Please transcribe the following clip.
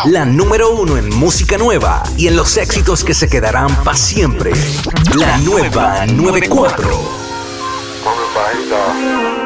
La número uno en música nueva y en los éxitos que se quedarán para siempre. La nueva 94.